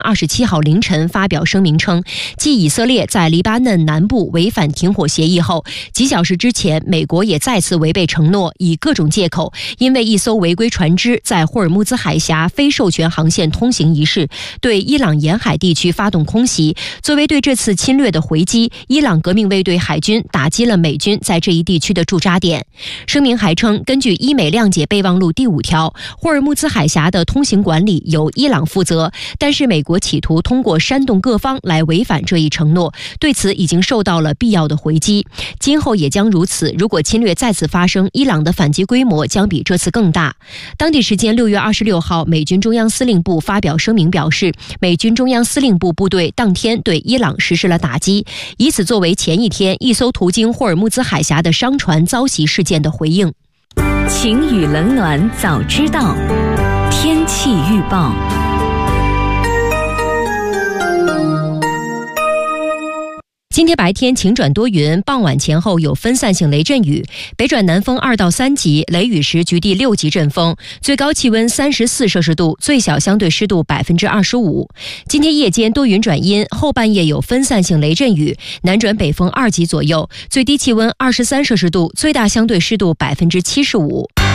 27号凌晨发表声明称，继以色列在黎巴嫩南部违反停火协议后，几小时之前，美国也再次违背承诺，以各种借口，因为一艘违规船只在霍尔木兹海峡非授权航线通行一事，对伊朗沿海地区发动空袭。作为对这次侵略的回击，伊朗革命卫队海军打击了美军在这一地区的驻扎点。声明还称，根据伊美谅解备忘录第5条，霍尔木兹海峡的通行管理由伊朗负责，但是美国企图通过煽动各方来违反这一承诺，对此已经受到了必要的回击，今后也将如此。如果侵略再次发生，伊朗的反击规模将比这次更大。当地时间6月26号，美军中央司令部发表声明表示，美军中央司令部部队当天对伊朗实施了打击，以此作为前一天一艘途经霍尔木兹海峡的商船遭袭事件的回应。 晴雨冷暖早知道，天气预报。 今天白天晴转多云，傍晚前后有分散性雷阵雨，北转南风2到3级，雷雨时局地6级阵风，最高气温34摄氏度，最小相对湿度25%。今天夜间多云转阴，后半夜有分散性雷阵雨，南转北风2级左右，最低气温23摄氏度，最大相对湿度75%。